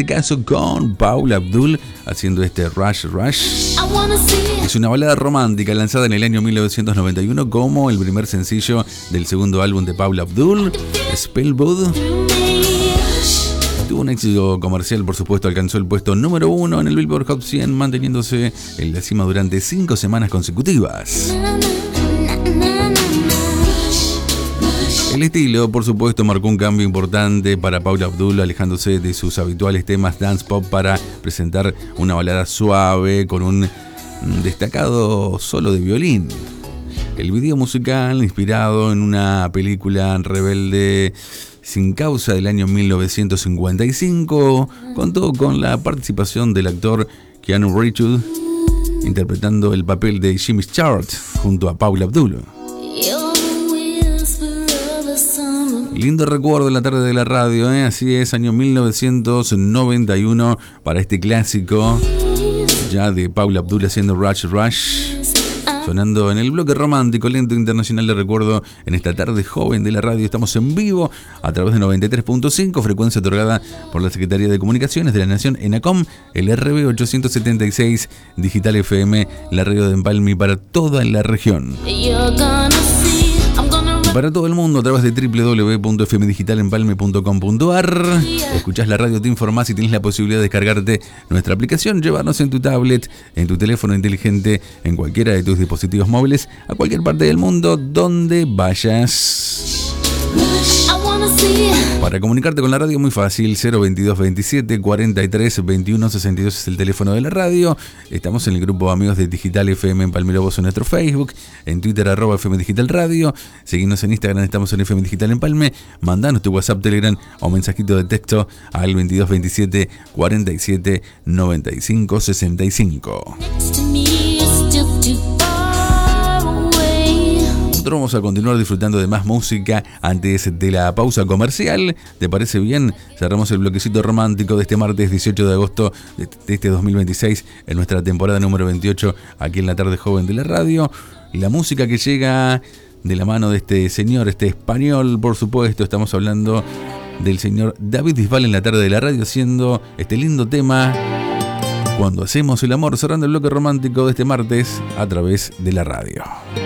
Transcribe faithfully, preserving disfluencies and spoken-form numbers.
caso con Paula Abdul haciendo este Rush Rush. Es una balada romántica lanzada en el año mil novecientos noventa y uno como el primer sencillo del segundo álbum de Paula Abdul, Spellbound. Tuvo un éxito comercial, por supuesto, alcanzó el puesto número uno en el Billboard Hot cien, manteniéndose en la cima durante cinco semanas consecutivas. El estilo, por supuesto, marcó un cambio importante para Paula Abdul, alejándose de sus habituales temas dance pop para presentar una balada suave con un destacado solo de violín. El video musical, inspirado en una película rebelde sin causa del año mil novecientos cincuenta y cinco, contó con la participación del actor Keanu Reeves, interpretando el papel de Jimmy Stewart junto a Paula Abdul. Lindo recuerdo en la tarde de la radio, ¿eh? Así es, año mil novecientos noventa y uno para este clásico ya de Paula Abdul haciendo Rush Rush, sonando en el bloque romántico lento internacional de recuerdo en esta tarde joven de la radio. Estamos en vivo a través de noventa y tres punto cinco, frecuencia otorgada por la Secretaría de Comunicaciones de la Nación, ENACOM, el R B ochocientos setenta y seis, Digital F M, la radio de Empalme para toda la región. Para todo el mundo a través de doble u doble u doble u punto f m digital empalme punto com punto a r. Escuchás la radio, te informás y tenés la posibilidad de descargarte nuestra aplicación, llevarnos en tu tablet, en tu teléfono inteligente, en cualquiera de tus dispositivos móviles, a cualquier parte del mundo, donde vayas. Para comunicarte con la radio muy fácil, cero veintidós veintisiete cuarenta y tres veintiuno sesenta y dos es el teléfono de la radio. Estamos en el grupo Amigos de Digital F M en Palmira Voz en nuestro Facebook, en Twitter arroba F M Digital Radio, seguimos en Instagram, estamos en F M Digital Empalme, mandanos tu WhatsApp, Telegram o mensajito de texto al veintidós veintisiete cuarenta y siete noventa y cinco sesenta y cinco. Vamos a continuar disfrutando de más música antes de la pausa comercial. ¿Te parece bien? Cerramos el bloquecito romántico de este martes dieciocho de agosto de este dos mil veintiséis en nuestra temporada número veintiocho aquí en la tarde joven de la radio. Y la música que llega de la mano de este señor, este español, por supuesto, estamos hablando del señor David Bisbal en la tarde de la radio, haciendo este lindo tema Cuando hacemos el amor, cerrando el bloque romántico de este martes a través de la radio.